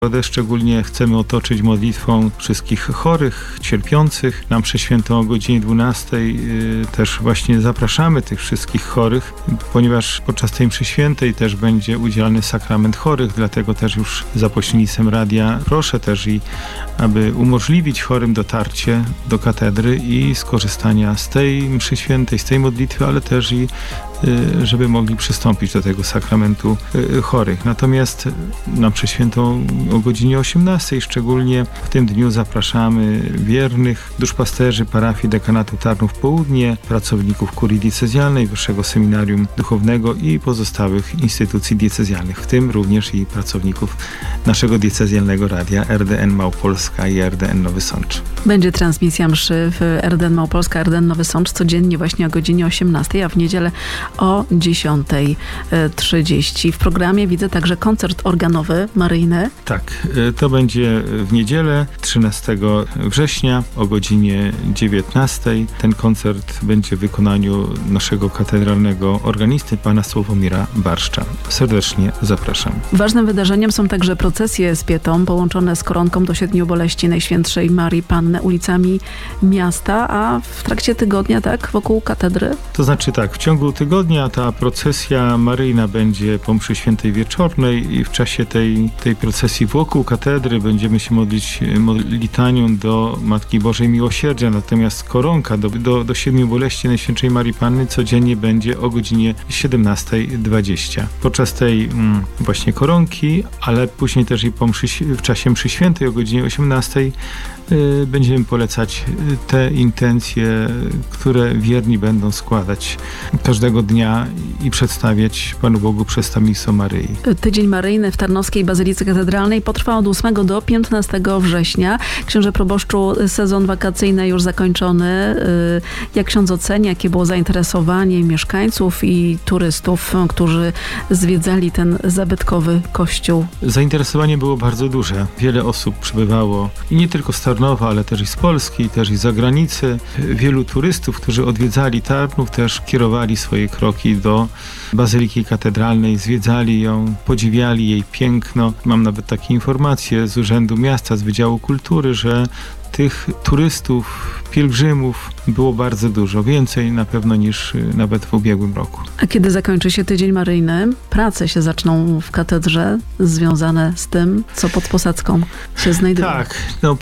Szczególnie chcemy otoczyć modlitwą wszystkich chorych, cierpiących. Na mszę świętą o godzinie 12 też właśnie zapraszamy tych wszystkich chorych, ponieważ podczas tej mszy świętej też będzie udzielany sakrament chorych, dlatego też już za pośrednictwem radia proszę też aby umożliwić chorym dotarcie do katedry i skorzystania z tej mszy świętej, z tej modlitwy, ale też żeby mogli przystąpić do tego sakramentu chorych. Natomiast na mszę świętą o godzinie 18 szczególnie w tym dniu zapraszamy wiernych duszpasterzy parafii dekanatu Tarnów Południe, pracowników kurii diecezjalnej, Wyższego Seminarium Duchownego i pozostałych instytucji diecezjalnych, w tym również i pracowników naszego diecezjalnego radia RDN Małopolska i RDN Nowy Sącz. Będzie transmisja mszy w RDN Małopolska, RDN Nowy Sącz codziennie właśnie o godzinie 18, a w niedzielę o 10:30. W programie widzę także koncert organowy maryjny. Tak, to będzie w niedzielę 13 września o godzinie 19. Ten koncert będzie w wykonaniu naszego katedralnego organisty, pana Sławomira Barszcza. Serdecznie zapraszam. Ważnym wydarzeniem są także procesje z pietą połączone z koronką do 7 boleści Najświętszej Marii Panny ulicami miasta, a w trakcie tygodnia, tak, wokół katedry? To znaczy tak, w ciągu tygodnia ta procesja maryjna będzie po mszy świętej wieczornej i w czasie tej procesji wokół katedry będziemy się modlić litanią do Matki Bożej Miłosierdzia, natomiast koronka do 7 boleści Najświętszej Marii Panny codziennie będzie o godzinie 17:20. Podczas tej właśnie koronki, ale później też i w czasie mszy świętej o godzinie 18 będziemy polecać te intencje, które wierni będą składać każdego dnia i przedstawiać Panu Bogu przez tamiso Maryi. Tydzień Maryjny w Tarnowskiej Bazylice Katedralnej potrwa od 8 do 15 września. Księże proboszczu, sezon wakacyjny już zakończony. Jak ksiądz ocenia, jakie było zainteresowanie mieszkańców i turystów, którzy zwiedzali ten zabytkowy kościół? Zainteresowanie było bardzo duże. Wiele osób przybywało i nie tylko z Tarnowa, ale też i z Polski, też i z zagranicy. Wielu turystów, którzy odwiedzali Tarnów, też kierowali swoje kroki do Bazyliki Katedralnej, zwiedzali ją, podziwiali jej piękno. Mam nawet takie informacje z Urzędu Miasta, z Wydziału Kultury, że tych turystów, pielgrzymów było bardzo dużo, więcej na pewno niż nawet w ubiegłym roku. A kiedy zakończy się Tydzień Maryjny, prace się zaczną w katedrze związane z tym, co pod posadzką się znajduje. Tak,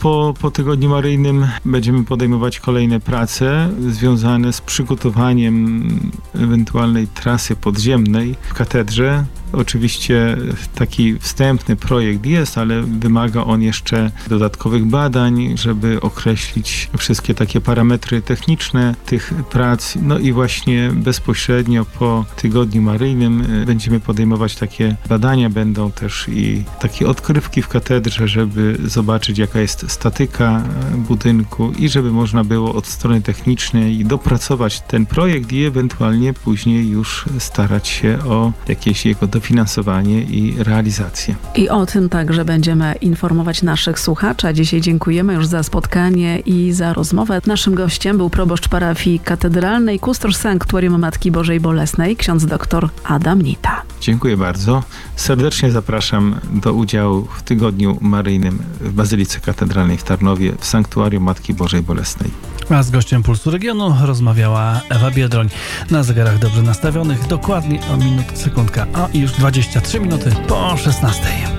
po Tygodniu Maryjnym będziemy podejmować kolejne prace związane z przygotowaniem ewentualnej trasy podziemnej w katedrze. Oczywiście taki wstępny projekt jest, ale wymaga on jeszcze dodatkowych badań, żeby określić wszystkie takie parametry techniczne tych prac. No i właśnie bezpośrednio po Tygodniu Maryjnym będziemy podejmować takie badania. Będą też i takie odkrywki w katedrze, żeby zobaczyć, jaka jest statyka budynku i żeby można było od strony technicznej dopracować ten projekt i ewentualnie później już starać się o jakieś jego dofinansowanie i realizację. I o tym także będziemy informować naszych słuchaczy. A dzisiaj dziękujemy już za spotkanie i za rozmowę. Naszym gościem był proboszcz parafii katedralnej, kustosz sanktuarium Matki Bożej Bolesnej, ksiądz dr Adam Nita. Dziękuję bardzo. Serdecznie zapraszam do udziału w Tygodniu Maryjnym w Bazylice Katedralnej w Tarnowie w sanktuarium Matki Bożej Bolesnej. A z gościem Pulsu Regionu rozmawiała Ewa Biedroń. Na zegarach dobrze nastawionych, dokładnie o sekundka, a już 23 minuty po 16.